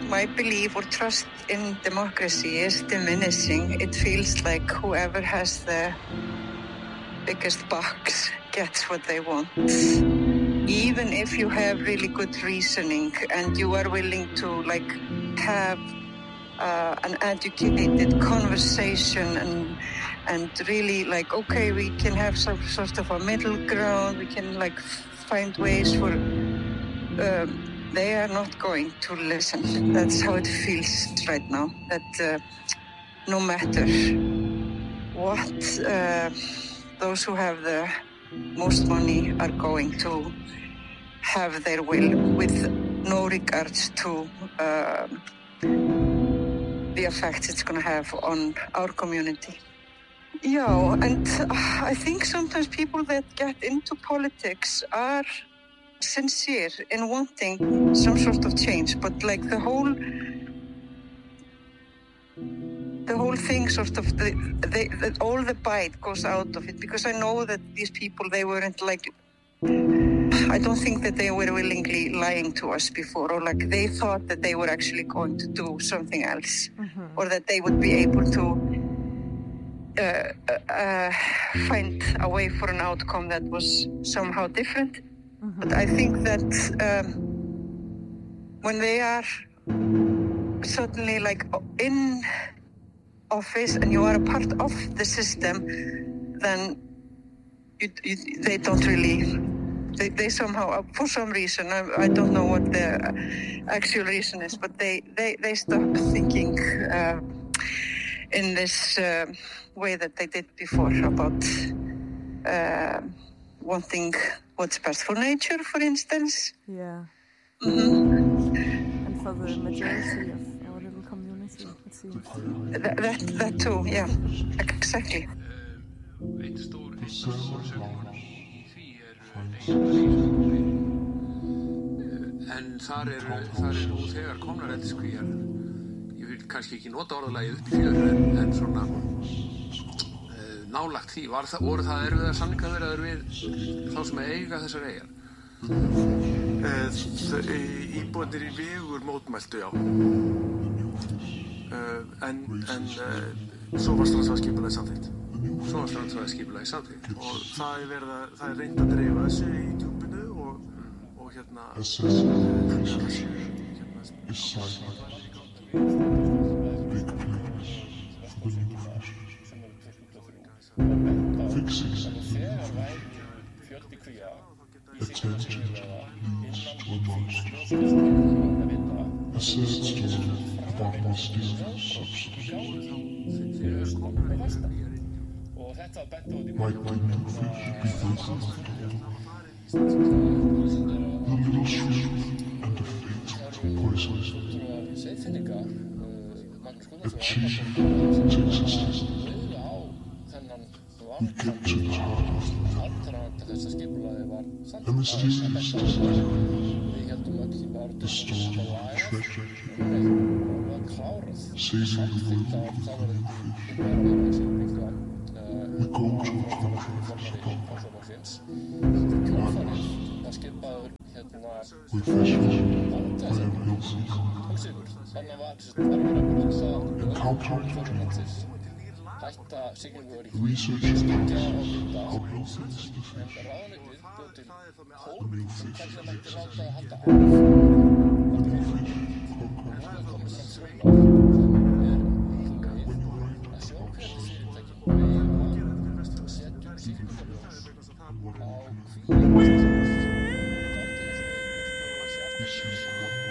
my belief or trust in democracy is diminishing. It feels like whoever has the biggest box gets what they want. Even if you have really good reasoning and you are willing to like have an educated conversation and really like, okay, we can have some sort of a middle ground. We can like find ways for, they are not going to listen. That's how it feels right now, that no matter what, those who have the most money are going to have their will with no regards to the effect it's going to have on our community. Yeah, and I think sometimes people that get into politics are sincere in wanting some sort of change, but like the whole thing sort of, all the bite goes out of it, because I know that these people, they weren't like, I don't think that they were willingly lying to us before, or like they thought that they were actually going to do something else, or that they would be able to find a way for an outcome that was somehow different. But I think that when they are suddenly like in office and you are a part of the system, then they don't really, they somehow, for some reason, I don't know what the actual reason is, but they stop thinking in this way that they did before about wanting what's best for nature, for instance. Yeah. Mm-hmm. And for the majority of our little community, it seems. That too, yeah, exactly. Eitt stór sögumál í því en þar eru nú þegar komnar eldiskvíar. Ég vil kannski ekki nota orðalagið upp í fjör, en svona nálægt því. Voru það erfiðar samningaviðræður við þá sem eiga þessar eyjar? Íbúarnir í Vigur mótmæltu, já. En svo var strandsvæðisskipulagið samþykkt. Og það er reynt að dreifa þessu í djúpinu og hérna Attention leads to a monster. A sad story about mysterious substance. Might the new fish be vocal after all? The little shrimp and the fatal poison. A cheesy Texas. We get to the heart of the matter. A mysterious discovery. The story of a treasure. Saving the world with a new fish. We go to a country of madness. We fish I am Helsinki. Encountered researchers tell us how healthy is the fish. The new fish makes it. The new fish conquers. When you write about something, even fish and what it means, we see